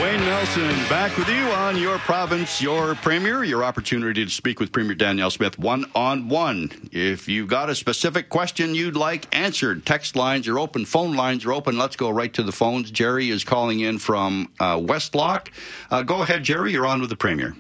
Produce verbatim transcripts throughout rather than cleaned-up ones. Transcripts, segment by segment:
Wayne Nelson back with you on Your Province, Your Premier. Your opportunity to speak with Premier Danielle Smith one-on-one. If you've got a specific question you'd like answered, text lines are open, phone lines are open. Let's go right to the phones. Jerry is calling in from uh, Westlock. Uh, go ahead, Jerry. You're on with the Premier.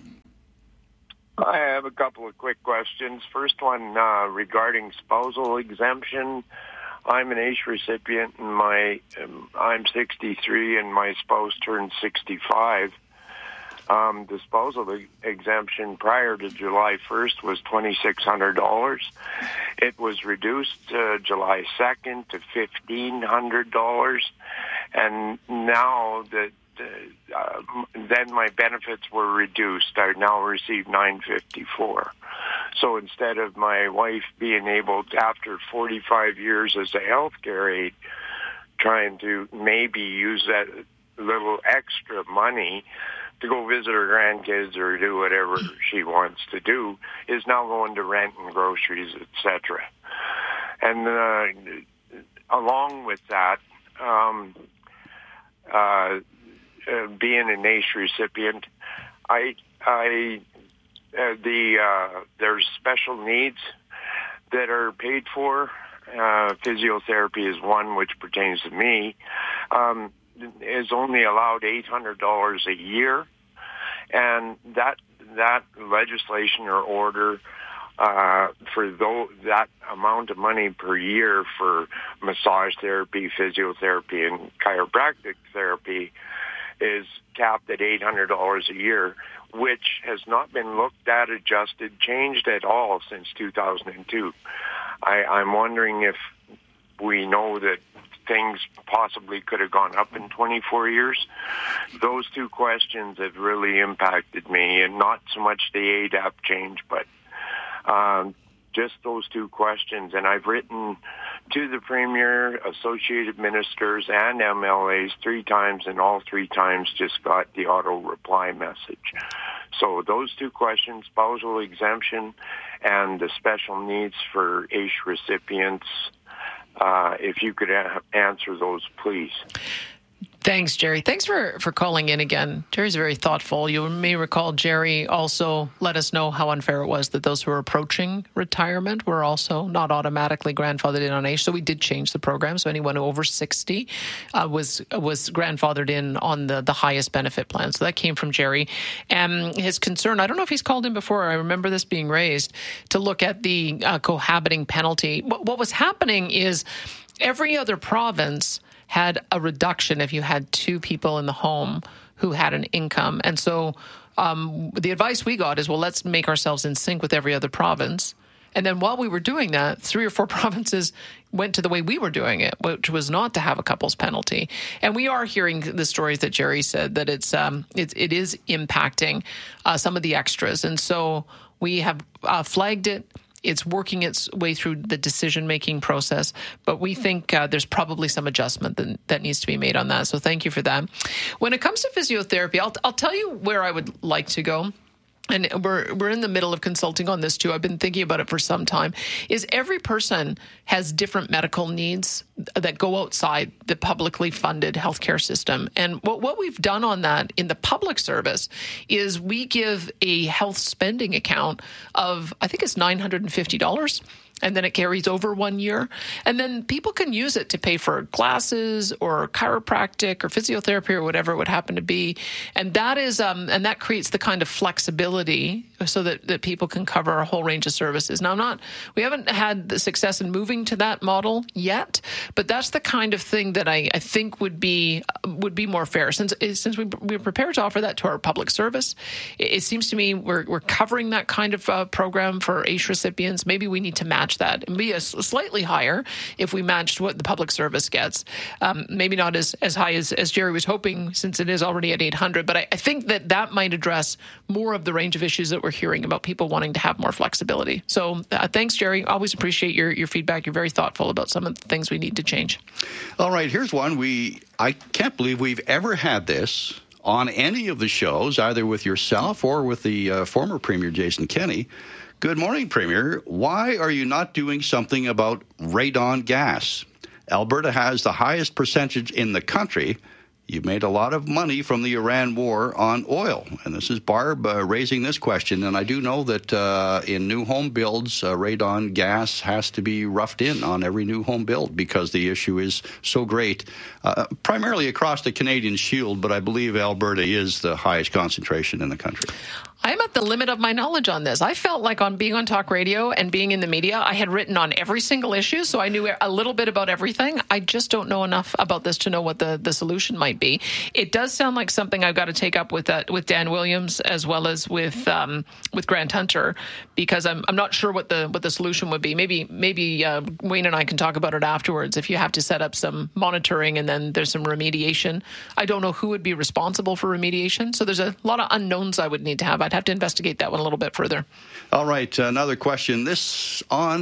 I have a couple of quick questions. First one uh, regarding spousal exemption. I'm an A C E recipient, and my um, I'm sixty-three, and my spouse turned sixty-five. Um, the spousal exemption prior to July first was twenty-six hundred dollars. It was reduced uh, July second to fifteen hundred dollars, and now that uh, uh, then my benefits were reduced. I now receive nine fifty-four. So instead of my wife being able to, after forty-five years as a healthcare aide, trying to maybe use that little extra money to go visit her grandkids or do whatever she wants to do, is now going to rent and groceries, et cetera. And uh, along with that, um, uh, uh, being an A C E recipient, I I. Uh, the uh, there's special needs that are paid for. Uh, physiotherapy is one which pertains to me. Um, is only allowed eight hundred dollars a year, and that that legislation or order uh, for though that amount of money per year for massage therapy, physiotherapy, and chiropractic therapy is capped at eight hundred dollars a year, which has not been looked at, adjusted, changed at all since two thousand two. I, I'm wondering if we know that things possibly could have gone up in twenty-four years. Those two questions have really impacted me, and not so much the A D A P change, but um, just those two questions. And I've written to the Premier, associated ministers, and M L As three times, and all three times just got the auto reply message. So those two questions, spousal exemption and the special needs for A C E recipients, uh, if you could a- answer those, please. Thanks, Jerry. Thanks for, for calling in again. Jerry's very thoughtful. You may recall Jerry also let us know how unfair it was that those who were approaching retirement were also not automatically grandfathered in on age. So we did change the program. So anyone over sixty uh, was was grandfathered in on the, the highest benefit plan. So that came from Jerry. And his concern, I don't know if he's called in before, I remember this being raised, to look at the uh, cohabiting penalty. What, what was happening is every other province had a reduction if you had two people in the home who had an income. And so um, the advice we got is, well, let's make ourselves in sync with every other province. And then while we were doing that, three or four provinces went to the way we were doing it, which was not to have a couples penalty. And we are hearing the stories that Jerry said, that it's um, it, it is impacting uh, some of the extras. And so we have uh, flagged it. It's working its way through the decision-making process, but we think uh, there's probably some adjustment that, that needs to be made on that. So thank you for that. When it comes to physiotherapy, I'll, I'll tell you where I would like to go. And we're we're in the middle of consulting on this too. I've been thinking about it for some time. Is every person has different medical needs that go outside the publicly funded healthcare system. And what, what we've done on that in the public service is we give a health spending account of, I think it's nine hundred fifty dollars. And then it carries over one year. And then people can use it to pay for glasses or chiropractic or physiotherapy or whatever it would happen to be. And that is, um, and that creates the kind of flexibility so that, that people can cover a whole range of services. Now, I'm not, we haven't had the success in moving to that model yet, but that's the kind of thing that I, I think would be would be more fair. Since since we, we're prepared to offer that to our public service, it, it seems to me we're, we're covering that kind of uh, program for A C E recipients. Maybe we need to match that and be a slightly higher if we matched what the public service gets. Um, maybe not as, as high as, as Jerry was hoping, since it is already at eight hundred, but I, I think that that might address more of the range of issues that we're hearing about people wanting to have more flexibility. So uh, thanks, Jerry. Always appreciate your, your feedback. You're very thoughtful about some of the things we need to change. All right, here's one. We I can't believe we've ever had this on any of the shows, either with yourself or with the uh, former Premier Jason Kenney. Good morning, Premier. Why are you not doing something about radon gas? Alberta has the highest percentage in the country. You made a lot of money from the Iran war on oil. And this is Barb uh, raising this question. And I do know that uh, in new home builds, uh, radon gas has to be roughed in on every new home build because the issue is so great, uh, primarily across the Canadian Shield, but I believe Alberta is the highest concentration in the country. I'm at the limit of my knowledge on this. I felt like on being on talk radio and being in the media, I had written on every single issue, so I knew a little bit about everything. I just don't know enough about this to know what the, the solution might be. It does sound like something I've got to take up with uh, with Dan Williams as well as with um, with Grant Hunter, because I'm I'm not sure what the what the solution would be. Maybe maybe uh, Wayne and I can talk about it afterwards. If you have to set up some monitoring and then there's some remediation, I don't know who would be responsible for remediation. So there's a lot of unknowns I would need to have. I'd have to investigate that one a little bit further. All right, another question. This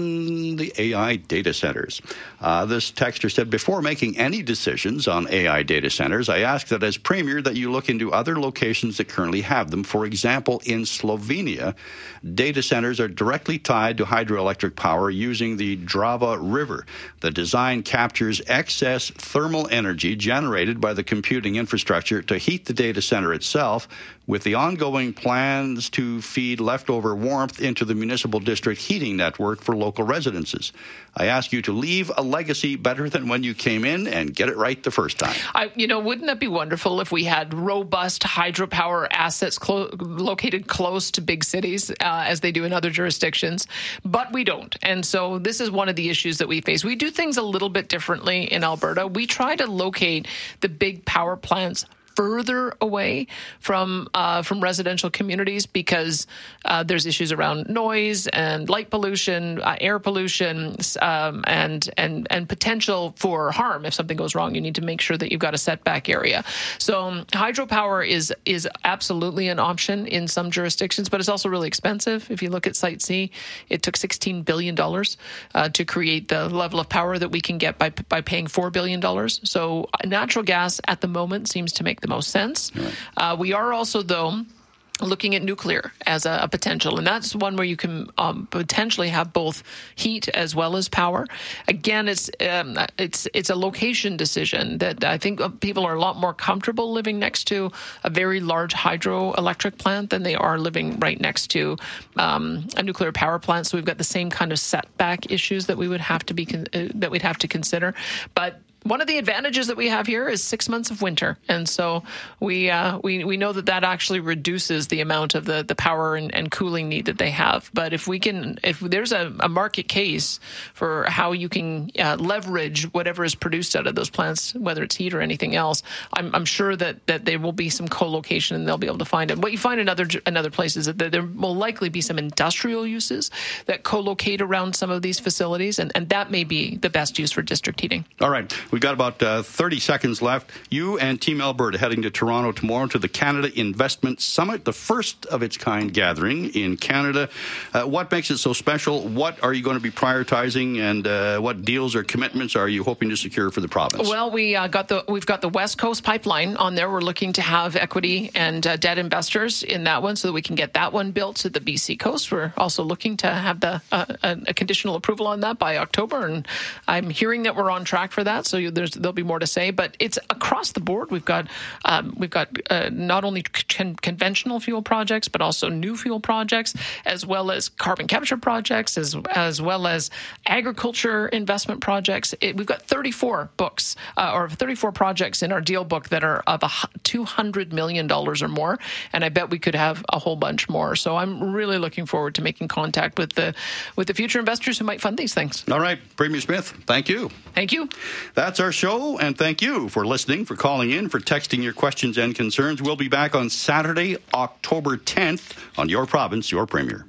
on the A I data centers. Uh, this texter said, before making any decisions on A I data centers, I ask that as Premier that you look into other locations that currently have them. For example, in Slovenia, data centers are directly tied to hydroelectric power using the Drava River. The design captures excess thermal energy generated by the computing infrastructure to heat the data center itself, with the ongoing plans to feed leftover warmth into the municipal district heating network for local residences. I ask you to leave a legacy better than when you came in and get it right the first time. I, you know, wouldn't that be wonderful if we had robust hydropower assets clo- located close to big cities, uh, as they do in other jurisdictions? But we don't. And so this is one of the issues that we face. We do things a little bit differently in Alberta. We try to locate the big power plants further away from uh, from residential communities because uh, there's issues around noise and light pollution, uh, air pollution, um, and and and potential for harm if something goes wrong. You need to make sure that you've got a setback area. So um, hydropower is is absolutely an option in some jurisdictions, but it's also really expensive. If you look at Site C, it took sixteen billion dollars uh, to create the level of power that we can get by by paying four billion dollars. So natural gas at the moment seems to make the most sense. Right. Uh, we are also, though, looking at nuclear as a, a potential, and that's one where you can um, potentially have both heat as well as power. Again, it's um, it's it's a location decision that I think people are a lot more comfortable living next to a very large hydroelectric plant than they are living right next to um, a nuclear power plant. So we've got the same kind of setback issues that we would have to be con- uh, that we'd have to consider, but one of the advantages that we have here is six months of winter, and so we uh, we we know that that actually reduces the amount of the, the power and, and cooling need that they have. But if we can, if there's a, a market case for how you can uh, leverage whatever is produced out of those plants, whether it's heat or anything else, I'm, I'm sure that, that there will be some co-location and they'll be able to find it. What you find in other in other places is that there will likely be some industrial uses that co-locate around some of these facilities, and, and that may be the best use for district heating. All right. We've got about uh, thirty seconds left. You and Team Alberta heading to Toronto tomorrow to the Canada Investment Summit, the first of its kind gathering in Canada. Uh, what makes it so special? What are you going to be prioritizing, and uh, what deals or commitments are you hoping to secure for the province? Well, we uh, got the we've got the West Coast pipeline on there. We're looking to have equity and uh, debt investors in that one so that we can get that one built to the B C coast. We're also looking to have the uh, a, a conditional approval on that by October, and I'm hearing that we're on track for that. So you, there's there'll be more to say, but it's across the board. We've got um, we've got uh, not only con- conventional fuel projects, but also new fuel projects, as well as carbon capture projects, as as well as agriculture investment projects. It, we've got thirty-four books uh, or thirty-four projects in our deal book that are of a two hundred million dollars or more, and I bet we could have a whole bunch more. So I'm really looking forward to making contact with the with the future investors who might fund these things. All right, Premier Smith, thank you. Thank you. That's our show, and thank you for listening, for calling in, for texting your questions and concerns. We'll be back on Saturday, October tenth on Your Province, Your Premier.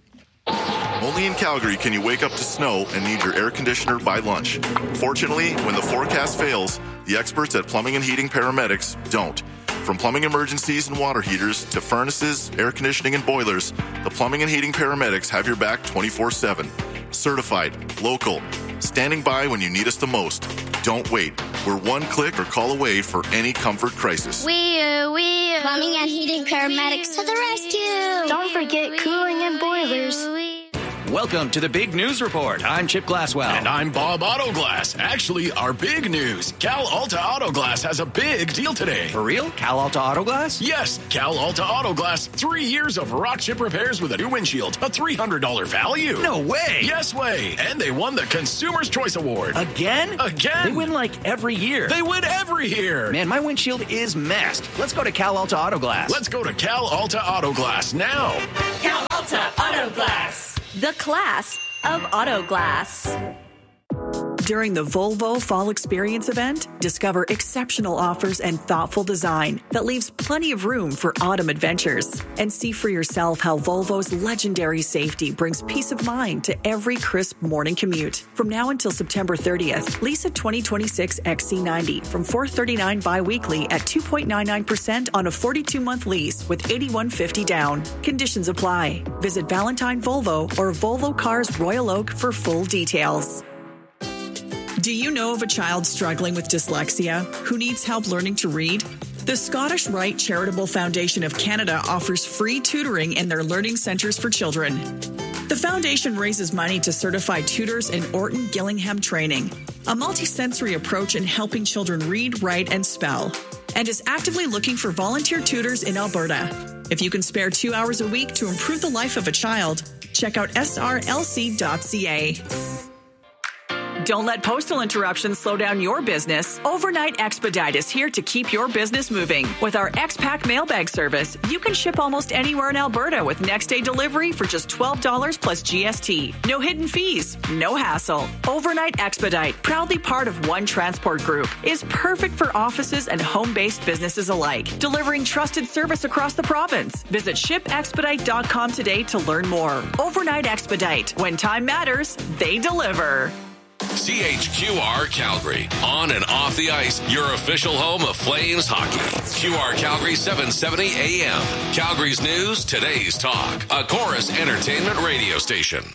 Only in Calgary can you wake up to snow and need your air conditioner by lunch. Fortunately, when the forecast fails, the experts at Plumbing and Heating Paramedics don't. From plumbing emergencies and water heaters to furnaces, air conditioning, and boilers, the Plumbing and Heating Paramedics have your back twenty-four seven. Certified, local, standing by when you need us the most. Don't wait. We're one click or call away for any comfort crisis. We are, we are. Plumbing and Heating Paramedics to the rescue. Don't forget cooling and boilers. Welcome to the Big News Report. I'm Chip Glasswell. And I'm Bob Autoglass. Actually, our big news. Cal Alta Autoglass has a big deal today. For real? Cal Alta Autoglass? Yes, Cal Alta Autoglass. Three years of rock chip repairs with a new windshield. A three hundred dollars value. No way. Yes way. And they won the Consumer's Choice Award. Again? Again. They win like every year. They win every year. Man, my windshield is messed. Let's go to Cal Alta Autoglass. Let's go to Cal Alta Autoglass now. Cal Alta Autoglass. The class of auto glass. During the Volvo Fall Experience event, discover exceptional offers and thoughtful design that leaves plenty of room for autumn adventures. And see for yourself how Volvo's legendary safety brings peace of mind to every crisp morning commute. From now until September thirtieth, lease a twenty twenty-six X C ninety from four hundred thirty-nine dollars biweekly at two point nine nine percent on a forty-two month lease with eighty-one fifty down. Conditions apply. Visit Valentine Volvo or Volvo Cars Royal Oak for full details. Do you know of a child struggling with dyslexia who needs help learning to read? The Scottish Rite Charitable Foundation of Canada offers free tutoring in their learning centres for children. The foundation raises money to certify tutors in Orton Gillingham training, a multisensory approach in helping children read, write, and spell, and is actively looking for volunteer tutors in Alberta. If you can spare two hours a week to improve the life of a child, check out S R L C dot C A. Don't let postal interruptions slow down your business. Overnight Expedite is here to keep your business moving. With our X-Pack mailbag service, you can ship almost anywhere in Alberta with next-day delivery for just twelve dollars plus G S T. No hidden fees, no hassle. Overnight Expedite, proudly part of One Transport Group, is perfect for offices and home-based businesses alike, delivering trusted service across the province. Visit ship expedite dot com today to learn more. Overnight Expedite. When time matters, they deliver. C H Q R Calgary, on and off the ice, your official home of Flames hockey. Q R Calgary seven seventy A M. Calgary's news, today's talk. A Chorus Entertainment radio station.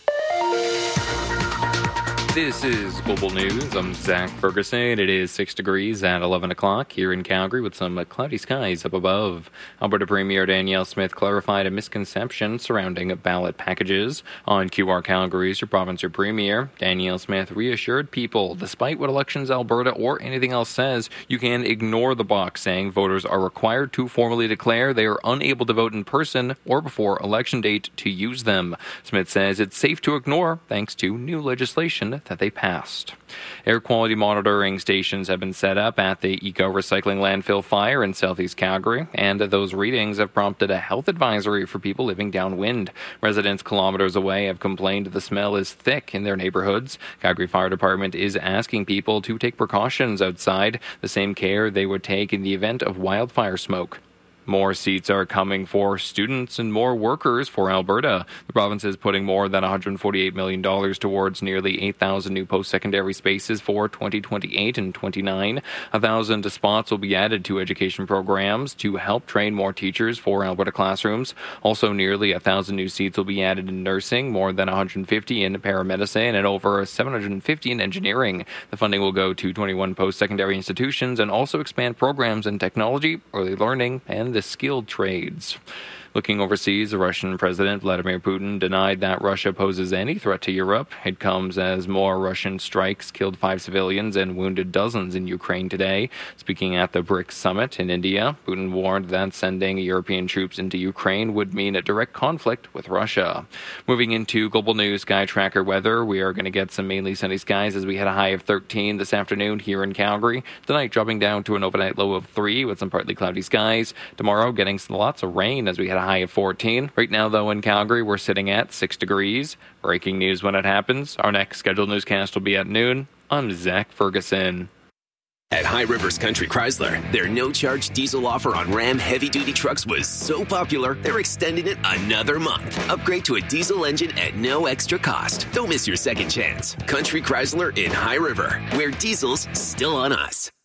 This is Global News. I'm Zach Ferguson. It is six degrees at eleven o'clock here in Calgary with some cloudy skies up above. Alberta Premier Danielle Smith clarified a misconception surrounding ballot packages. On Q R Calgary's Your Province, Your Premier, Danielle Smith reassured people, despite what Elections Alberta or anything else says, you can ignore the box, saying voters are required to formally declare they are unable to vote in person or before election date to use them. Smith says it's safe to ignore thanks to new legislation that they passed. Air quality monitoring stations have been set up at the Eco Recycling Landfill fire in southeast Calgary, and those readings have prompted a health advisory for people living downwind. Residents kilometers away have complained the smell is thick in their neighborhoods. Calgary Fire Department is asking people to take precautions outside, the same care they would take in the event of wildfire smoke. More seats are coming for students and more workers for Alberta. The province is putting more than one hundred forty-eight million dollars towards nearly eight thousand new post-secondary spaces for twenty twenty-eight and twenty-nine. one thousand spots will be added to education programs to help train more teachers for Alberta classrooms. Also, nearly one thousand new seats will be added in nursing, more than one hundred fifty in paramedicine, and over seven hundred fifty in engineering. The funding will go to twenty-one post-secondary institutions and also expand programs in technology, early learning, and the skilled trades. Looking overseas, the Russian President Vladimir Putin denied that Russia poses any threat to Europe. It comes as more Russian strikes killed five civilians and wounded dozens in Ukraine today. Speaking at the BRICS summit in India, Putin warned that sending European troops into Ukraine would mean a direct conflict with Russia. Moving into global news, Sky Tracker weather, we are going to get some mainly sunny skies as we hit a high of thirteen this afternoon here in Calgary. Tonight dropping down to an overnight low of three with some partly cloudy skies. Tomorrow getting lots of rain as we head a high of fourteen. Right now, though, in Calgary, we're sitting at six degrees. Breaking news when it happens. Our next scheduled newscast will be at noon. I'm Zach Ferguson. At High Rivers Country Chrysler, their no-charge diesel offer on Ram heavy-duty trucks was so popular, they're extending it another month. Upgrade to a diesel engine at no extra cost. Don't miss your second chance. Country Chrysler in High River, where diesel's still on us.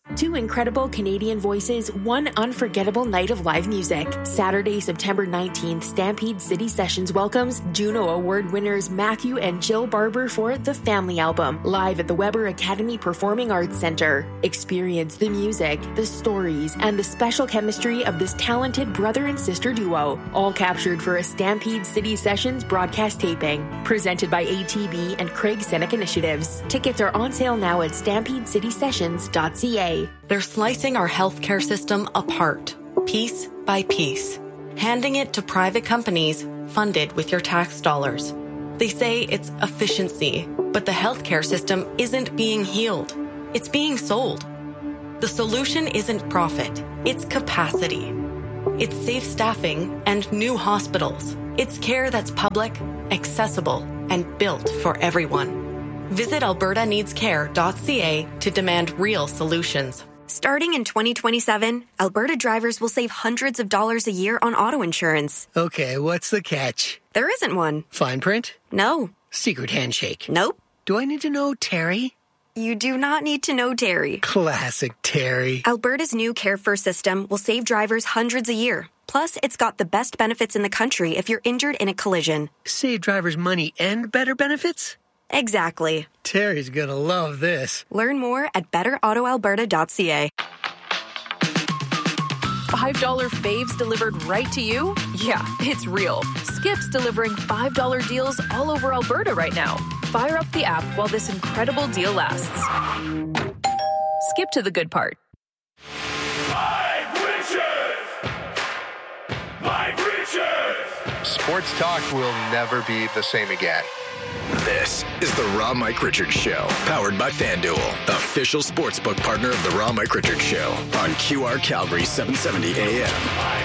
Two incredible Canadian voices, one unforgettable night of live music. Saturday, September nineteenth, Stampede City Sessions welcomes Juno Award winners Matthew and Jill Barber for The Family Album, live at the Weber Academy Performing Arts Center. Experience the music, the stories, and the special chemistry of this talented brother and sister duo, all captured for a Stampede City Sessions broadcast taping. Presented by A T B and Craig Seneca Initiatives. Tickets are on sale now at stampede city sessions dot c a. They're slicing our healthcare system apart, piece by piece, handing it to private companies funded with your tax dollars. They say it's efficiency, but the healthcare system isn't being healed. It's being sold. The solution isn't profit, it's capacity. It's safe staffing and new hospitals. It's care that's public, accessible, and built for everyone. Visit alberta needs care dot c a to demand real solutions. Starting in twenty twenty-seven, Alberta drivers will save hundreds of dollars a year on auto insurance. Okay, what's the catch? There isn't one. Fine print? No. Secret handshake? Nope. Do I need to know Terry? You do not need to know Terry. Classic Terry. Alberta's new Care First system will save drivers hundreds a year. Plus, it's got the best benefits in the country if you're injured in a collision. Save drivers money and better benefits? Exactly. Terry's gonna love this. Learn more at better auto alberta dot c a. five dollar faves delivered right to you? Yeah, it's real. Skip's delivering five dollar deals all over Alberta right now. Fire up the app while this incredible deal lasts. Skip to the good part. Mike Richards! Mike Richards! Sports talk will never be the same again. This is the Raw Mike Richards Show, powered by FanDuel, official sportsbook partner of the Raw Mike Richards Show on Q R Calgary seven seventy A M.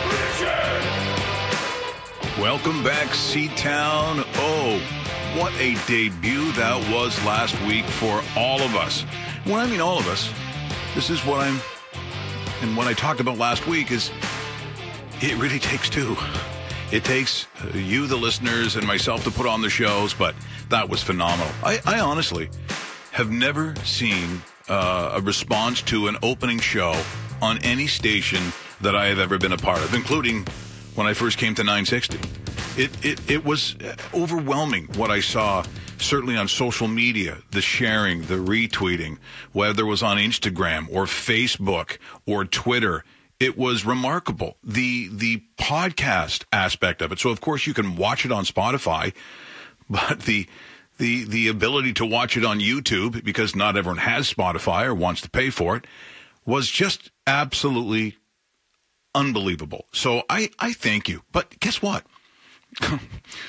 Welcome back, C-Town. Oh, what a debut that was last week for all of us. When I mean all of us, this is what I'm, and what I talked about last week is, it really takes two. It takes you, the listeners, and myself to put on the shows, but that was phenomenal. I, I honestly have never seen uh, a response to an opening show on any station that I have ever been a part of, including when I first came to nine sixty. It, it, it was overwhelming what I saw, certainly on social media, the sharing, the retweeting, whether it was on Instagram or Facebook or Twitter. It was remarkable, the the podcast aspect of it. So, of course, you can watch it on Spotify, but the the the ability to watch it on YouTube, because not everyone has Spotify or wants to pay for it, was just absolutely unbelievable. So I, I thank you. But guess what? I'm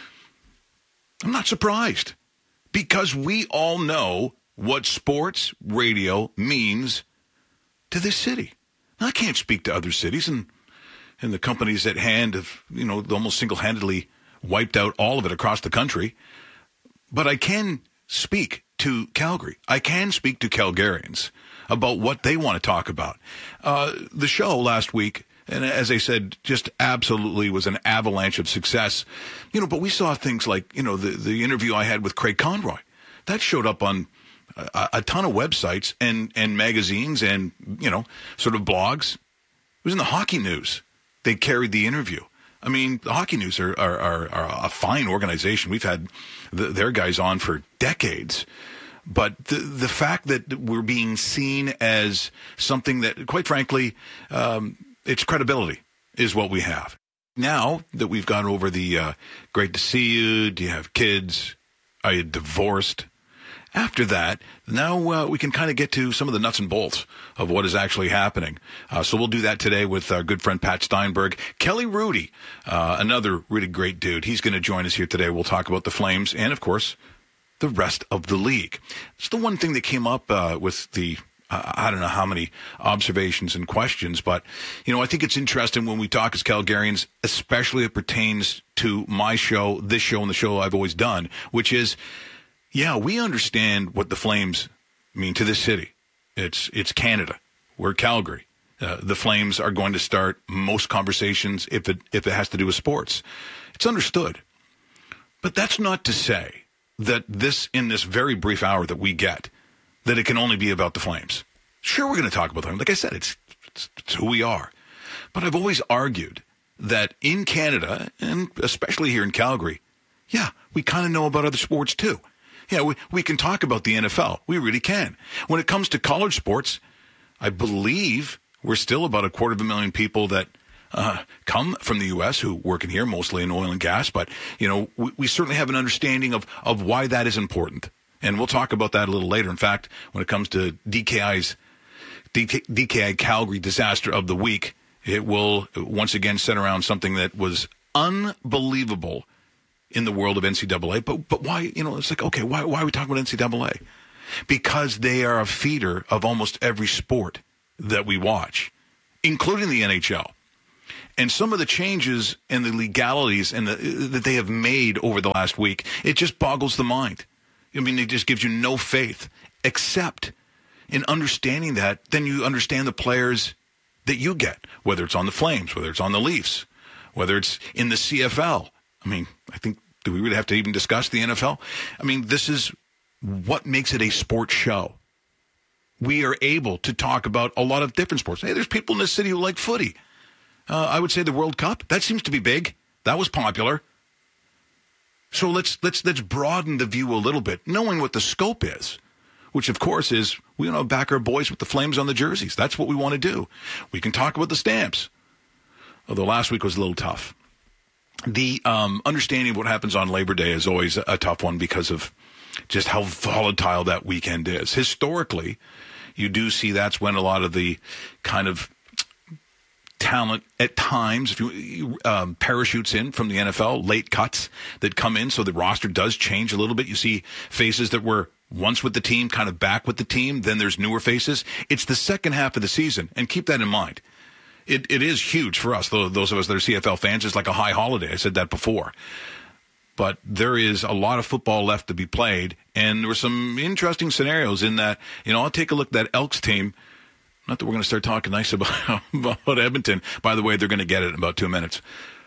not surprised, because we all know what sports radio means to this city. I can't speak to other cities, and and the companies at hand have, you know, almost single-handedly wiped out all of it across the country. But I can speak to Calgary. I can speak to Calgarians about what they want to talk about. Uh, the show last week, and as I said, just absolutely was an avalanche of success. You know, but we saw things like, you know, the, the interview I had with Craig Conroy. That showed up on A, a ton of websites and, and magazines and, you know, sort of blogs. It was in the Hockey News. They carried the interview. I mean, the Hockey News are, are, are, are a fine organization. We've had the, their guys on for decades. But the, the fact that we're being seen as something that, quite frankly, um, its credibility is what we have. Now that we've gone over the uh, great to see you, do you have kids, are you divorced? After that, now uh, we can kind of get to some of the nuts and bolts of what is actually happening. Uh, so we'll do that today with our good friend Pat Steinberg. Kelly Rudy, uh, another really great dude. He's going to join us here today. We'll talk about the Flames and, of course, the rest of the league. It's the one thing that came up uh, with the, uh, I don't know how many observations and questions, but, you know, I think it's interesting when we talk as Calgarians, especially it pertains to my show, this show, and the show I've always done, which is, yeah, we understand what the Flames mean to this city. It's it's Canada. We're Calgary. Uh, the Flames are going to start most conversations if it if it has to do with sports. It's understood. But that's not to say that this, in this very brief hour that we get, that it can only be about the Flames. Sure, we're going to talk about them. Like I said, it's, it's, it's who we are. But I've always argued that in Canada, and especially here in Calgary, yeah, we kind of know about other sports too. Yeah, we, we can talk about the N F L. We really can. When it comes to college sports, I believe we're still about a quarter of a million people that uh, come from the U S who work in here, mostly in oil and gas. But, you know, we, we certainly have an understanding of, of why that is important. And we'll talk about that a little later. In fact, when it comes to D K I's D K I Calgary Disaster of the Week, it will once again center around something that was unbelievable in the world of N C double A. But but why, you know, it's like, okay, why, why are we talking about N C double A? Because they are a feeder of almost every sport that we watch, including the N H L. And some of the changes and the legalities and the, that they have made over the last week, it just boggles the mind. I mean, it just gives you no faith, except in understanding that, then you understand the players that you get, whether it's on the Flames, whether it's on the Leafs, whether it's in the C F L. I mean, I think, do we really have to even discuss the N F L? I mean, this is what makes it a sports show. We are able to talk about a lot of different sports. Hey, there's people in this city who like footy. Uh, I would say the World Cup, that seems to be big. That was popular. So let's let's let's broaden the view a little bit, knowing what the scope is, which of course is we want to back our boys with the Flames on the jerseys. That's what we want to do. We can talk about the stamps, although last week was a little tough. The um, understanding of what happens on Labor Day is always a tough one because of just how volatile that weekend is. Historically, you do see that's when a lot of the kind of talent at times, if you um, parachutes in from the N F L, late cuts that come in, so the roster does change a little bit. You see faces that were once with the team, kind of back with the team. Then there's newer faces. It's the second half of the season, and keep that in mind. It It is huge for us, those of us that are C F L fans. It's like a high holiday. I said that before. But there is a lot of football left to be played, and there were some interesting scenarios in that, you know, I'll take a look at that Elks team. Not that we're going to start talking nice about, about Edmonton. By the way, they're going to get it in about two minutes.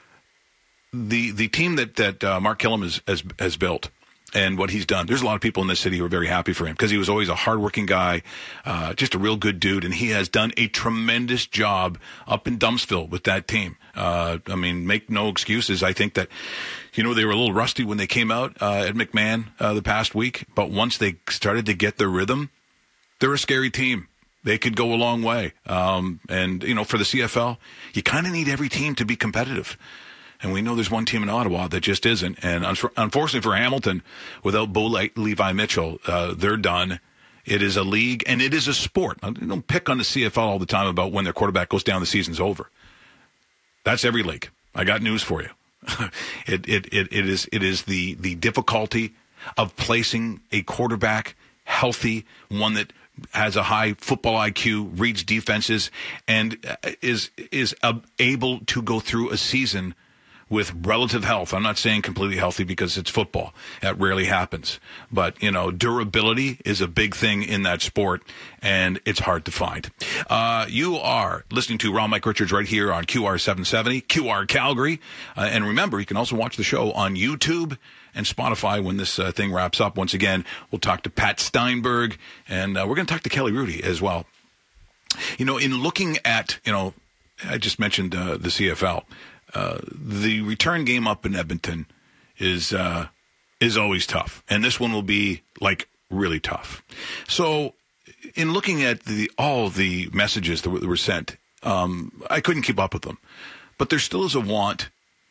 The the team that, that uh, Mark Killam has, has, has built and what he's done, there's a lot of people in this city who are very happy for him because he was always a hardworking guy, uh, just a real good dude, and he has done a tremendous job up in Dumpsville with that team. Uh, I mean, make no excuses. I think that, you know, they were a little rusty when they came out uh, at McMahon uh, the past week, but once they started to get their rhythm, they're a scary team. They could go a long way. Um, and, you know, for the C F L, you kind of need every team to be competitive. And we know there's one team in Ottawa that just isn't. And un- unfortunately for Hamilton, without Bo Le- Levi Mitchell, uh, they're done. It is a league, and it is a sport. I don't pick on the C F L all the time about when their quarterback goes down, the season's over. That's every league. I got news for you. it, it, it, it is, it is the, the difficulty of placing a quarterback healthy, one that has a high football I Q, reads defenses, and is is uh, able to go through a season with relative health. I'm not saying completely healthy because it's football. That rarely happens. But, you know, durability is a big thing in that sport, and it's hard to find. Uh, you are listening to Ron Mike Richards right here on Q R seven seventy, Q R Calgary. Uh, and remember, you can also watch the show on YouTube and Spotify when this uh, thing wraps up. Once again, we'll talk to Pat Steinberg, and uh, we're going to talk to Kelly Rudy as well. You know, in looking at, you know, I just mentioned uh, the C F L. Uh, the return game up in Edmonton is uh, is always tough, and this one will be like really tough. So, in looking at the all the messages that were, that were sent, um, I couldn't keep up with them, but there still is a want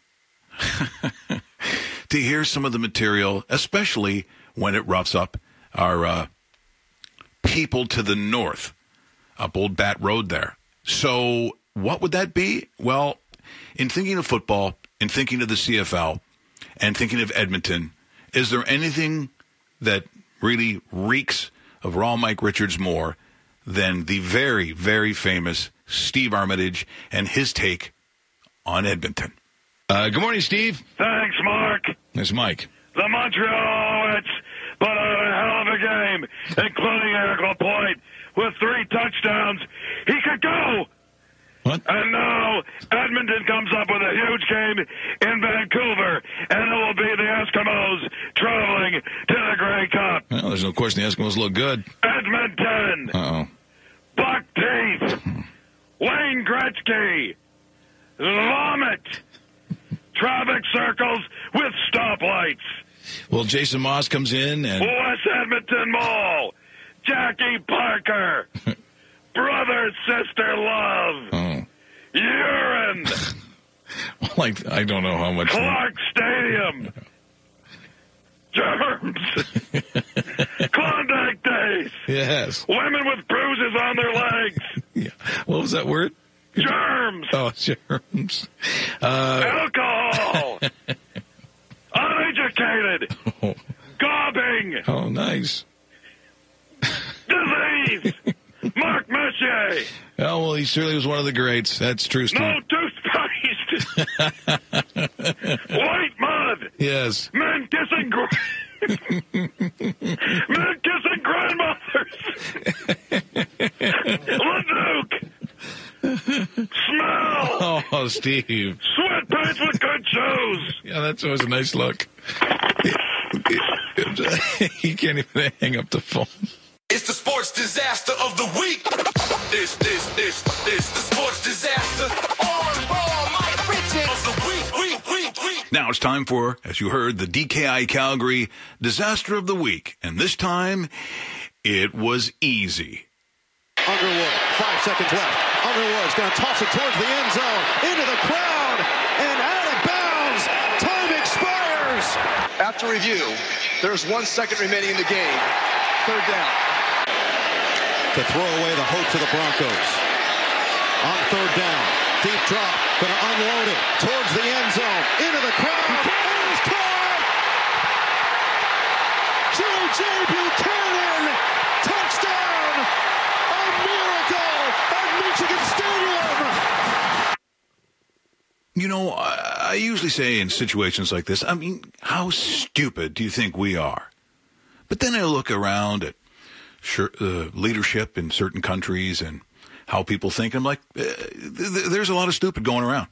to hear some of the material, especially when it roughs up our uh, people to the north, up Old Bat Road there. So, what would that be? Well, in thinking of football, in thinking of the C F L, and thinking of Edmonton, is there anything that really reeks of Raw Mike Richards more than the very, very famous Steve Armitage and his take on Edmonton? Uh, good morning, Steve. Thanks, Mark. It's Mike. The Montreal Alouettes put on a hell of a game, including Eric Lapointe with three touchdowns. He could go. What? And now Edmonton comes up with a huge game in Vancouver, and it will be the Eskimos traveling to the Grey Cup. Well, there's no question the Eskimos look good. Edmonton. Uh-oh. Gretzky. Vomit. Traffic circles with stoplights. Well, Jason Moss comes in and... West Edmonton Mall. Jackie Parker. Brother, sister, love. Oh. Urine. Like, I don't know how much... Clark Stadium. Germs. Klondike days. Yes. Women with bruises on their legs. Yeah. What was that word? Germs. Oh, germs. Uh, Alcohol. Uneducated. Oh. Gobbing. Oh, nice. Disease. Mark Messier. Oh, well, he certainly was one of the greats. That's true, Steve. No toothpaste. White mud. Yes. Men kissing gra- Men kissing grandmothers. Leduc. Smell. Oh, Steve. Sweatpants with good shoes. Yeah, that's always a nice look. He can't even hang up the phone. It's the sports disaster of the week. This, this, this, this, the sports disaster on Raw Mike Richards of the week, week, week, week. Now it's time for, as you heard, the D K I Calgary Disaster of the Week. And this time, it was easy. Underwood, five seconds left. Underwood's going to toss it towards the end zone, into the crowd, and out of bounds. Time expires. After review, there's one second remaining in the game. Third down. To throw away the hopes of the Broncos. On third down, deep drop, going to unload it towards the end zone, into the crowd, and it's caught! J J Buchanan, touchdown! A miracle at Michigan Stadium! You know, I, I usually say in situations like this, I mean, how stupid do you think we are? But then I look around at sure, uh, leadership in certain countries and how people think. I'm like, uh, th- th- there's a lot of stupid going around.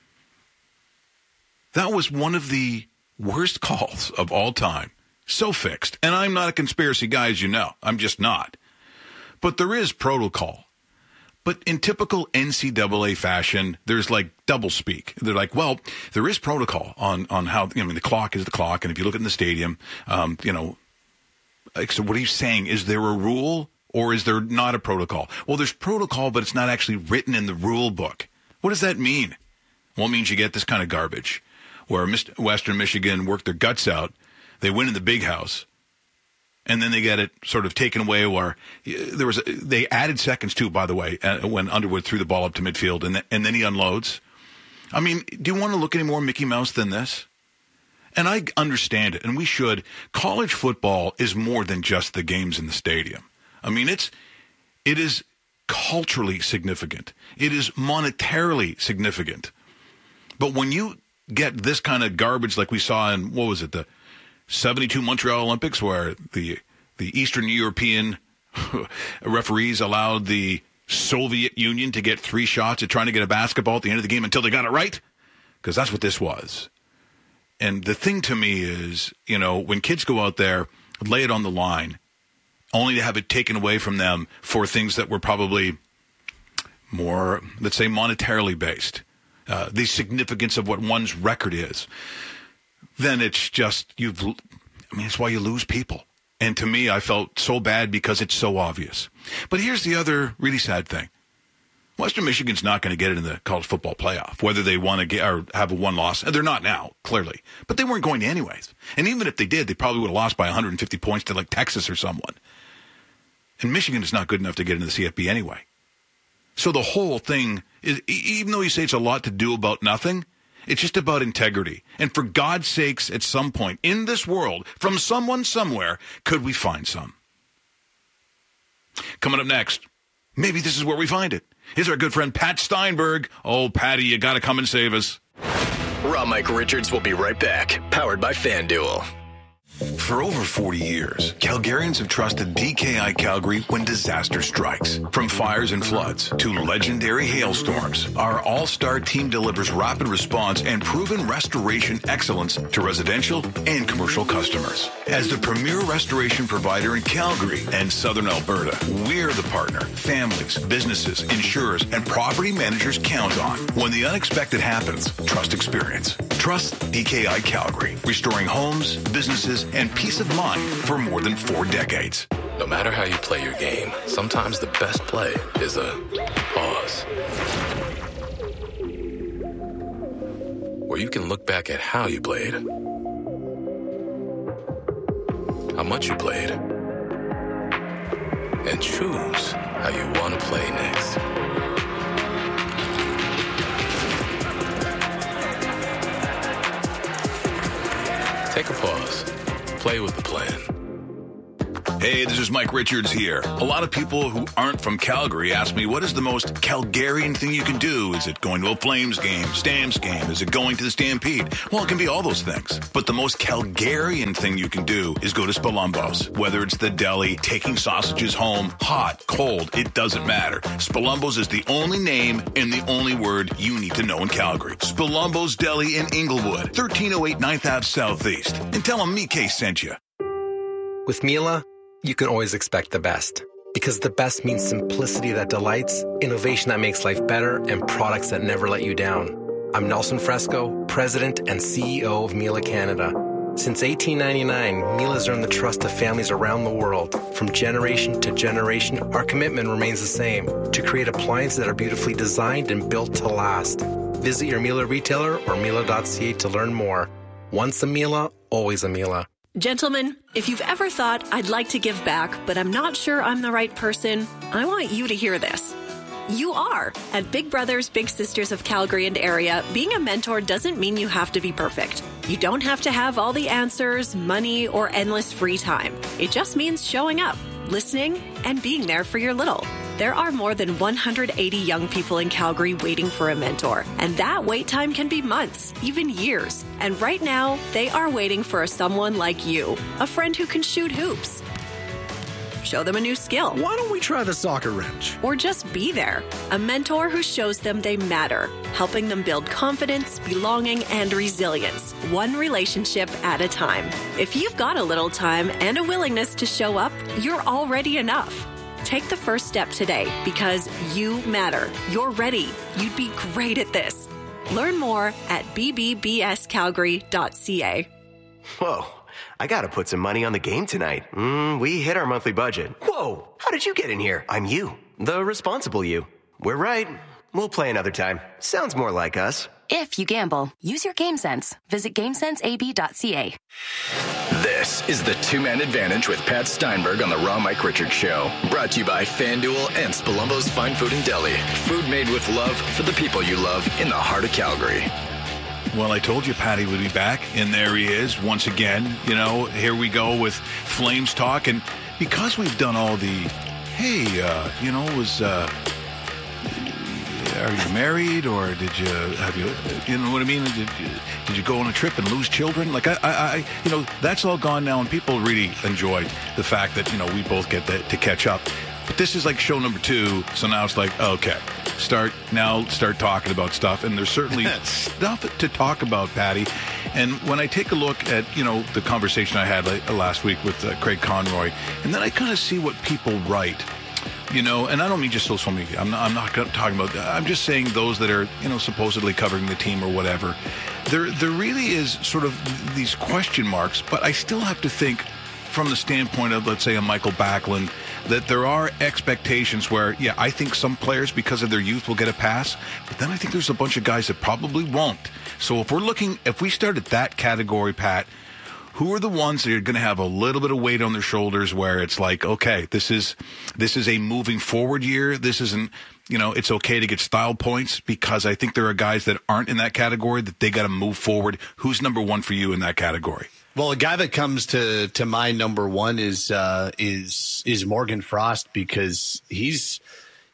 That was one of the worst calls of all time. So fixed. And I'm not a conspiracy guy, as you know. I'm just not. But there is protocol. But in typical N C double A fashion, there's like double speak. They're like, well, there is protocol on, on how, I mean, the clock is the clock. And if you look in the stadium, um, you know, like, so what are you saying? Is there a rule or is there not a protocol? Well, there's protocol, but it's not actually written in the rule book. What does that mean? Well, it means you get this kind of garbage where Western Michigan worked their guts out. They win in the big house. And then they get it sort of taken away where there was, a, they added seconds too, by the way, when Underwood threw the ball up to midfield and, th- and then he unloads. I mean, do you want to look any more Mickey Mouse than this? And I understand it, and we should. College football is more than just the games in the stadium. I mean, it's, it is culturally significant. It is monetarily significant. But when you get this kind of garbage like we saw in, what was it, the seventy-two Montreal Olympics, where the the Eastern European referees allowed the Soviet Union to get three shots at trying to get a basketball at the end of the game until they got it right? Because that's what this was. And the thing to me is, you know, when kids go out there, lay it on the line, only to have it taken away from them for things that were probably more, let's say, monetarily based, uh, the significance of what one's record is, then it's just, you've, I mean, it's why you lose people. And to me, I felt so bad because it's so obvious. But here's the other really sad thing. Western Michigan's not going to get it in the college football playoff, whether they want to get or have a one loss. They're not now, clearly. But they weren't going to anyways. And even if they did, they probably would have lost by one hundred fifty points to like Texas or someone. And Michigan is not good enough to get into the C F B anyway. So the whole thing, is, even though you say it's a lot to do about nothing, it's just about integrity. And for God's sakes, at some point in this world, from someone somewhere, could we find some? Coming up next, maybe this is where we find it. Here's our good friend Pat Steinberg. Oh, Patty, you got to come and save us. Raw Mike Richards will be right back, powered by FanDuel. For over forty years, Calgarians have trusted D K I Calgary when disaster strikes. From fires and floods to legendary hailstorms, our all-star team delivers rapid response and proven restoration excellence to residential and commercial customers. As the premier restoration provider in Calgary and Southern Alberta, we're the partner families, businesses, insurers, and property managers count on. When the unexpected happens, trust experience. Trust D K I Calgary, restoring homes, businesses, and peace of mind for more than four decades. No matter how you play your game, sometimes the best play is a pause. Where you can look back at how you played, how much you played, and choose how you want to play next. Take a pause. Play with the plan. Hey, this is Mike Richards here. A lot of people who aren't from Calgary ask me, what is the most Calgarian thing you can do? Is it going to a Flames game, Stamps game? Is it going to the Stampede? Well, it can be all those things. But the most Calgarian thing you can do is go to Spalumbo's. Whether it's the deli, taking sausages home, hot, cold, it doesn't matter. Spalumbo's is the only name and the only word you need to know in Calgary. Spalumbo's Deli in Inglewood, thirteen oh eight ninth Avenue Southeast. And tell them me K sent you. With Miele, you can always expect the best. Because the best means simplicity that delights, innovation that makes life better, and products that never let you down. I'm Nelson Fresco, President and C E O of Miele Canada. Since eighteen ninety-nine, Miele has earned the trust of families around the world. From generation to generation, our commitment remains the same, to create appliances that are beautifully designed and built to last. Visit your Miele retailer or miele dot c a to learn more. Once a Miele, always a Miele. Gentlemen, if you've ever thought, I'd like to give back, but I'm not sure I'm the right person, I want you to hear this. You are. At Big Brothers Big Sisters of Calgary and area, being a mentor doesn't mean you have to be perfect. You don't have to have all the answers, money, or endless free time. It just means showing up, listening, and being there for your little. There are more than one hundred eighty young people in Calgary waiting for a mentor, and that wait time can be months, even years. And right now, they are waiting for someone like you, a friend who can shoot hoops. Show them a new skill. Why don't we try the soccer wrench? Or just be there. A mentor who shows them they matter, helping them build confidence, belonging, and resilience, one relationship at a time. If you've got a little time and a willingness to show up, you're already enough. Take the first step today because you matter. You're ready. You'd be great at this. Learn more at b b b s calgary dot c a. Whoa, I gotta put some money on the game tonight. Mm, we hit our monthly budget. Whoa, how did you get in here? I'm you, the responsible you. We're right. We'll play another time. Sounds more like us. If you gamble, use your game sense. Visit game sense a b dot c a. This is the Two-Man Advantage with Pat Steinberg on the Raw Mike Richards Show. Brought to you by FanDuel and Spalumbo's Fine Food and Deli. Food made with love for the people you love in the heart of Calgary. Well, I told you Patty would be back, and there he is once again. You know, here we go with Flames talk. And because we've done all the, hey, uh, you know, was... Uh, are you married, or did you have you you know what I mean? Did you, did you go on a trip and lose children? Like I, I, I, you know, that's all gone now, and people really enjoy the fact that you know we both get the, to catch up. But this is like show number two, so now it's like okay, start now, start talking about stuff, and there's certainly stuff to talk about, Patty. And when I take a look at you know the conversation I had like, last week with uh, Craig Conroy, and then I kind of see what people write. You know, and I don't mean just social media. I'm not, I'm not talking about that. I'm just saying those that are, you know, supposedly covering the team or whatever. There, there really is sort of these question marks, but I still have to think from the standpoint of, let's say, a Michael Backlund, that there are expectations where, yeah, I think some players, because of their youth, will get a pass, but then I think there's a bunch of guys that probably won't. So if we're looking, if we start at that category, Pat, who are the ones that are going to have a little bit of weight on their shoulders where it's like, okay, this is this is a moving forward year. This isn't, you know, it's okay to get style points because I think there are guys that aren't in that category that they got to move forward. Who's number one for you in that category? Well, a guy that comes to, to my number one is uh, is is Morgan Frost because he's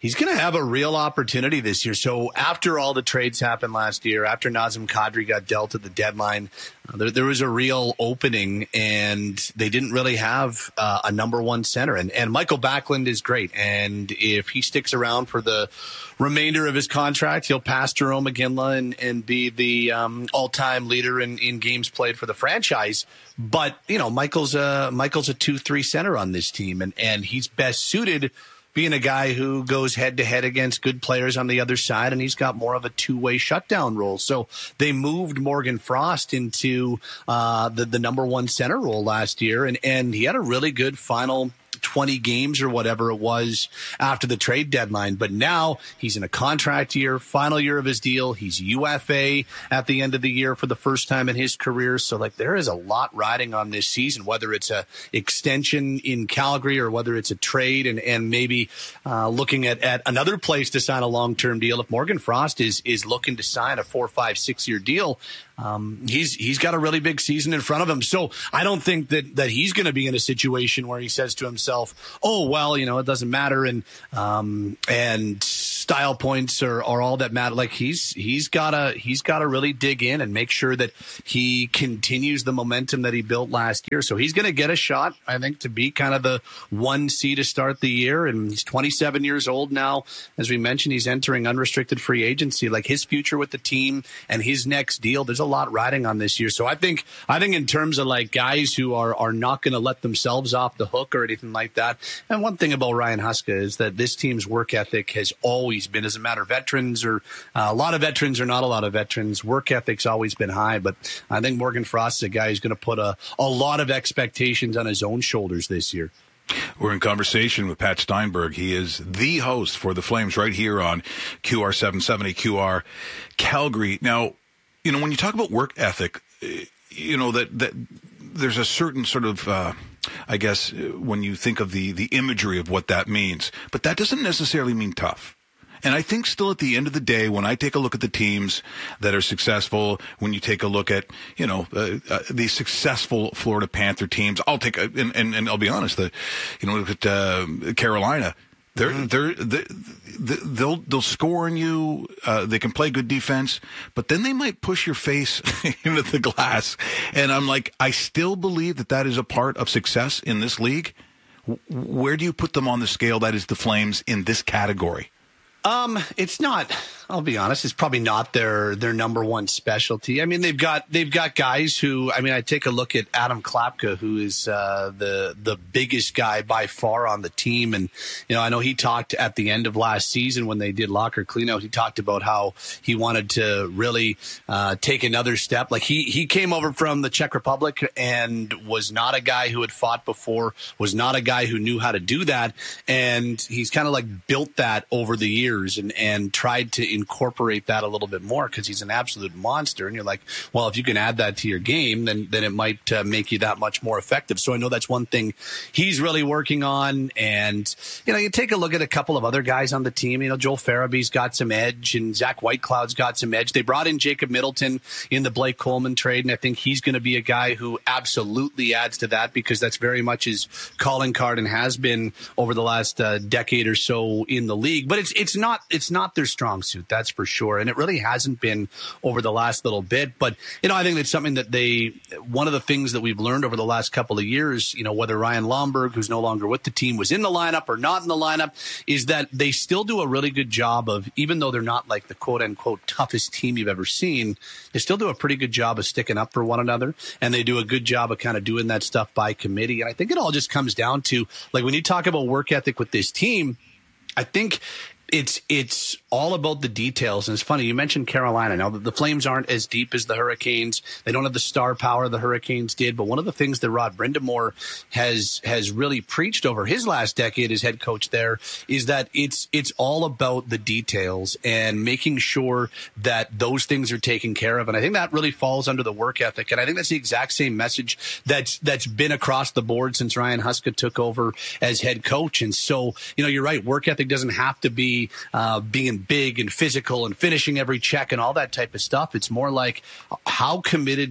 He's going to have a real opportunity this year. So after all the trades happened last year, after Nazem Kadri got dealt at the deadline, uh, there, there was a real opening, and they didn't really have uh, a number one center. And, and Michael Backlund is great. And if he sticks around for the remainder of his contract, he'll pass Jerome McGinley and, and be the um, all-time leader in, in games played for the franchise. But, you know, Michael's a, Michael's a two three center on this team, and, and he's best suited being a guy who goes head-to-head against good players on the other side, and he's got more of a two-way shutdown role. So they moved Morgan Frost into uh, the, the number one center role last year, and, and he had a really good final twenty games or whatever it was after the trade deadline. But now he's in a contract year, final year of his deal. He's U F A at the end of the year for the first time in his career. So like there is a lot riding on this season, whether it's a extension in Calgary or whether it's a trade and, and maybe uh, looking at, at another place to sign a long-term deal. If Morgan Frost is, is looking to sign a four, five, six year deal, Um, he's he's got a really big season in front of him. So I don't think that, that he's going to be in a situation where he says to himself, oh, well, you know, it doesn't matter. And um, and style points are, are all that matter. Like he's he's got to he's got to really dig in and make sure that he continues the momentum that he built last year. So he's going to get a shot, I think, to be kind of the one C to start the year. And he's twenty-seven years old now. As we mentioned, he's entering unrestricted free agency. Like his future with the team and his next deal, there's a lot riding on this year. So I think I think in terms of like guys who are are not going to let themselves off the hook or anything like that. And one thing about Ryan Huska is that this team's work ethic has always been, doesn't matter veterans or uh, a lot of veterans or not a lot of veterans, work ethic's always been high. But I think Morgan Frost is a guy who's going to put a, a lot of expectations on his own shoulders this year. We're in conversation with Pat Steinberg. He is the host for the Flames right here on Q R seven seventy Q R Calgary. Now, you know, when you talk about work ethic, you know, that, that there's a certain sort of, uh, I guess, when you think of the, the imagery of what that means, but that doesn't necessarily mean tough. And I think still at the end of the day, when I take a look at the teams that are successful, when you take a look at, you know, uh, uh, the successful Florida Panther teams, I'll take, a, and, and, and I'll be honest, the, you know, look at uh, Carolina. They're, they're, they're, they'll, they'll score on you. Uh, they can play good defense, but then they might push your face into the glass. And I'm like, I still believe that that is a part of success in this league. Where do you put them on the scale that is the Flames in this category? Um, it's not, I'll be honest, it's probably not their, their number one specialty. I mean, they've got, they've got guys who, I mean, I take a look at Adam Klapka, who is, uh, the, the biggest guy by far on the team. And, you know, I know he talked at the end of last season when they did locker cleanout, he talked about how he wanted to really, uh, take another step. Like he, he came over from the Czech Republic and was not a guy who had fought before, was not a guy who knew how to do that. And he's kind of like built that over the years. And, and tried to incorporate that a little bit more because he's an absolute monster. And you're like, well, if you can add that to your game, then then it might uh, make you that much more effective. So I know that's one thing he's really working on. And, you know, you take a look at a couple of other guys on the team. You know, Joel Farabee's got some edge and Zach Whitecloud's got some edge. They brought in Jacob Middleton in the Blake Coleman trade. And I think he's going to be a guy who absolutely adds to that because that's very much his calling card and has been over the last uh, decade or so in the league. But it's, it's not it's not their strong suit, that's for sure, and it really hasn't been over the last little bit. But you know, I think that's something that they one of the things that we've learned over the last couple of years, you know, whether Ryan Lomberg, who's no longer with the team, was in the lineup or not in the lineup, is that they still do a really good job of, even though they're not like the quote unquote toughest team you've ever seen, they still do a pretty good job of sticking up for one another, and they do a good job of kind of doing that stuff by committee. And I think it all just comes down to, like, when you talk about work ethic with this team, I think It's it's all about the details. And it's funny, you mentioned Carolina. Now, the Flames aren't as deep as the Hurricanes. They don't have the star power the Hurricanes did. But one of the things that Rod Brindamore has has really preached over his last decade as head coach there is that it's it's all about the details and making sure that those things are taken care of. And I think that really falls under the work ethic. And I think that's the exact same message that's that's been across the board since Ryan Huska took over as head coach. And so, you know, you're right, work ethic doesn't have to be Uh, being big and physical and finishing every check and all that type of stuff. It's more like how committed to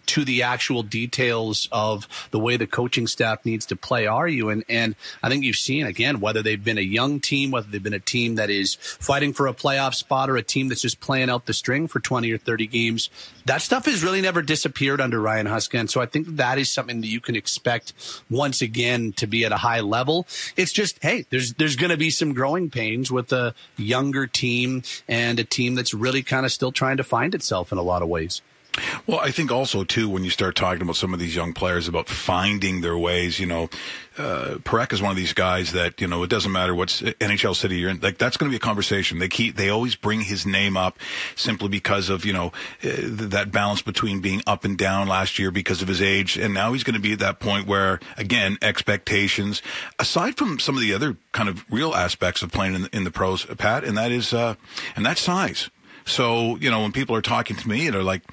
to the actual details of the way the coaching staff needs to play are you? And and I think you've seen, again, whether they've been a young team, whether they've been a team that is fighting for a playoff spot or a team that's just playing out the string for twenty or thirty games, that stuff has really never disappeared under Ryan Huska. And so I think that is something that you can expect once again to be at a high level. It's just, hey, there's there's going to be some growing pains with a younger team and a team that's really kind of still trying to find itself in a lot of ways. Well, I think also, too, when you start talking about some of these young players about finding their ways, you know, uh, Parekh is one of these guys that, you know, it doesn't matter what N H L city you're in. Like, that's going to be a conversation. They keep, they always bring his name up simply because of, you know, uh, that balance between being up and down last year because of his age. And now he's going to be at that point where, again, expectations, aside from some of the other kind of real aspects of playing in the, in the pros, Pat, and that is, uh, and that's size. So, you know, when people are talking to me, they're like,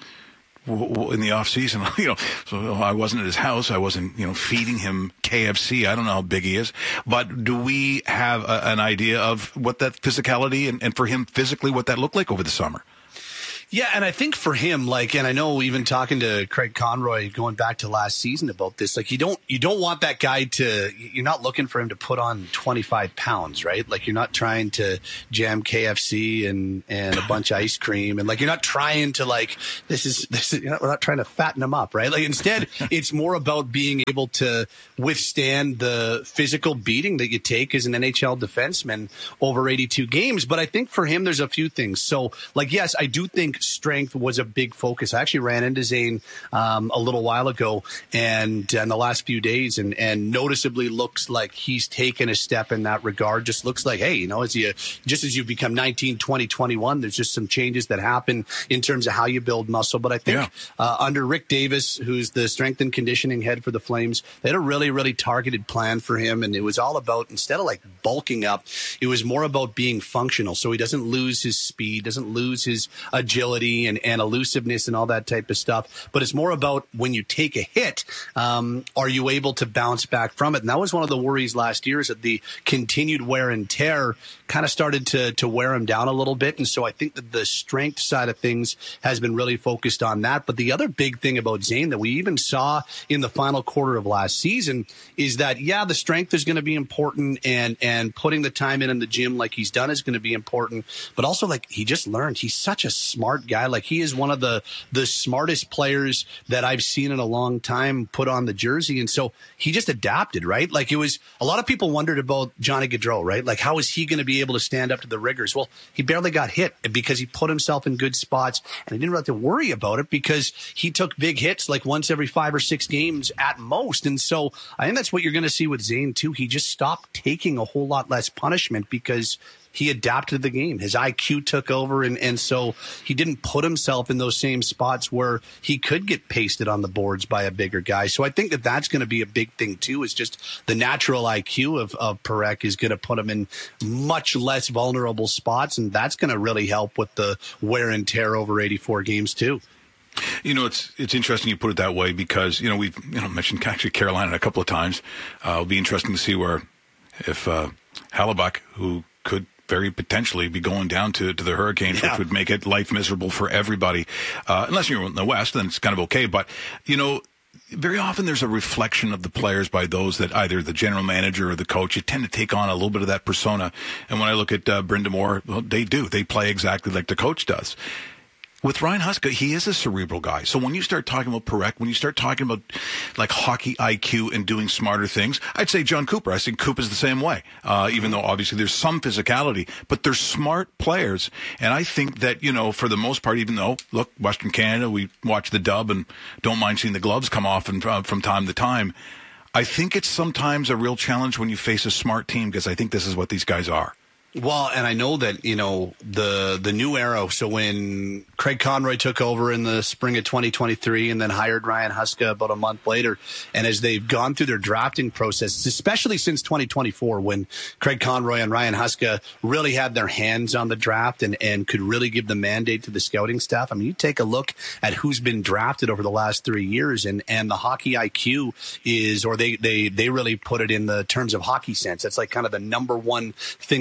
in the off season, you know, so I wasn't at his house. I wasn't, you know, feeding him K F C. I don't know how big he is, but do we have a, an idea of what that physicality and, and for him physically, what that looked like over the summer? Yeah, and I think for him, like, and I know even talking to Craig Conroy going back to last season about this, like, you don't you don't want that guy to, you're not looking for him to put on twenty-five pounds, right? Like, you're not trying to jam K F C and and a bunch of ice cream, and like, you're not trying to like this is this is, you know, we're not trying to fatten him up, right? Like, instead, it's more about being able to withstand the physical beating that you take as an N H L defenseman over eighty-two games. But I think for him, there's a few things. So, like, yes, I do think strength was a big focus. I actually ran into Zane um, a little while ago and in the last few days and, and noticeably looks like he's taken a step in that regard. Just looks like, hey, you know, as you, just as you've become nineteen, twenty, twenty-one, there's just some changes that happen in terms of how you build muscle. But I think yeah. uh, under Rick Davis, who's the strength and conditioning head for the Flames, they had a really, really targeted plan for him. And it was all about, instead of like bulking up, it was more about being functional. So he doesn't lose his speed, doesn't lose his agility and, and elusiveness and all that type of stuff. But it's more about when you take a hit, um, are you able to bounce back from it? And that was one of the worries last year, is that the continued wear and tear kind of started to, to wear him down a little bit. And so I think that the strength side of things has been really focused on that. But the other big thing about Zane that we even saw in the final quarter of last season is that, yeah, the strength is going to be important, and, and putting the time in in the gym like he's done is going to be important. But also, like, he just learned he's such a smart guy. Like, he is one of the the smartest players that I've seen in a long time put on the jersey. And so he just adapted, right? Like, it was, a lot of people wondered about Johnny Gaudreau, right? Like, how is he going to be able to stand up to the rigors? Well, he barely got hit because he put himself in good spots, and he didn't really have to worry about it because he took big hits like once every five or six games at most. And so I think that's what you're going to see with Zane too. He just stopped taking a whole lot less punishment because he adapted the game. His I Q took over, and, and so he didn't put himself in those same spots where he could get pasted on the boards by a bigger guy. So I think that that's going to be a big thing too, is just the natural I Q of, of Parekh is going to put him in much less vulnerable spots, and that's going to really help with the wear and tear over eighty-four games too. You know, it's it's interesting you put it that way because, you know, we've you know mentioned actually Carolina a couple of times. Uh, it'll be interesting to see where if uh, Hellebuyck, who could very potentially be going down to, to the Hurricanes, yeah. which would make it life miserable for everybody. Uh, unless you're in the West, then it's kind of okay. But, you know, very often there's a reflection of the players by those that either the general manager or the coach, you tend to take on a little bit of that persona. And when I look at uh, Brind'Amour, well, they do. They play exactly like the coach does. With Ryan Huska, he is a cerebral guy. So when you start talking about Parekh, when you start talking about like hockey I Q and doing smarter things, I'd say John Cooper. I think Cooper is the same way, uh, even though obviously there's some physicality, but they're smart players. And I think that, you know, for the most part, even though, look, Western Canada, we watch the dub and don't mind seeing the gloves come off and, uh, from time to time. I think it's sometimes a real challenge when you face a smart team, because I think this is what these guys are. Well, and I know that, you know, the the new era, so when Craig Conroy took over in the spring of twenty twenty-three and then hired Ryan Huska about a month later, and as they've gone through their drafting process, especially since twenty twenty-four, when Craig Conroy and Ryan Huska really had their hands on the draft and, and could really give the mandate to the scouting staff. I mean, you take a look at who's been drafted over the last three years, and, and the hockey I Q is, or they, they, they really put it in the terms of hockey sense. That's like kind of the number one thing that they're looking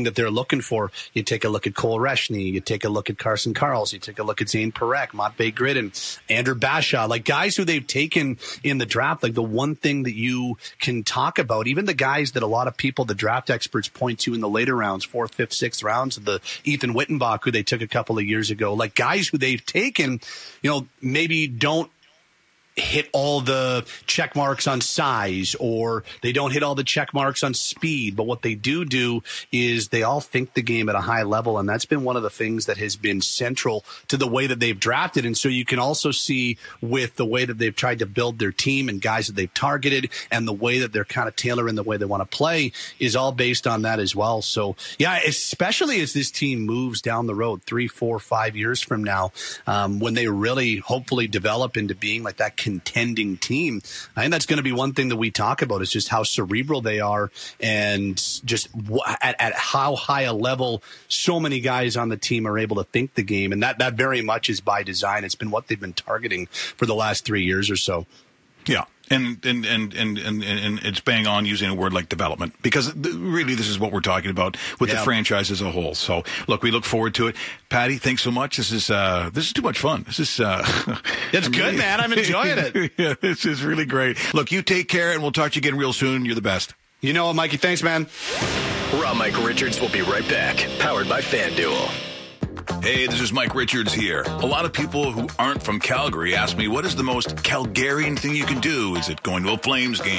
looking for, you take a look at Cole Reshny, you take a look at Carson Karls, you take a look at Zane Parekh, Matvei Gridin, Andrew Bashaw, like guys who they've taken in the draft. Like the one thing that you can talk about, even the guys that a lot of people, the draft experts, point to in the later rounds, fourth, fifth, sixth rounds, the Ethan Wittenbach, who they took a couple of years ago, like guys who they've taken, you know, maybe don't hit all the check marks on size, or they don't hit all the check marks on speed. But what they do do is they all think the game at a high level. And that's been one of the things that has been central to the way that they've drafted. And so you can also see with the way that they've tried to build their team and guys that they've targeted and the way that they're kind of tailoring the way they want to play is all based on that as well. So yeah, especially as this team moves down the road three, four, five years from now, um, when they really hopefully develop into being like that contending team. I think that's going to be one thing that we talk about is just how cerebral they are and just w- at, at how high a level so many guys on the team are able to think the game. And that, that very much is by design. It's been what they've been targeting for the last three years or so. Yeah. And and, and, and and and it's bang on using a word like development, because really this is what we're talking about with yeah. the franchise as a whole. So look, we look forward to it. Patty, thanks so much. This is uh, this is too much fun. This is uh, it's good, really, man. I'm enjoying it. Yeah, this is really great. Look, you take care, and we'll talk to you again real soon. You're the best. You know what, Mikey? Thanks, man. Raw Mike Richards will be right back, powered by FanDuel. Hey, this is Mike Richards here. A lot of people who aren't from Calgary ask me, what is the most Calgarian thing you can do? Is it going to a Flames game?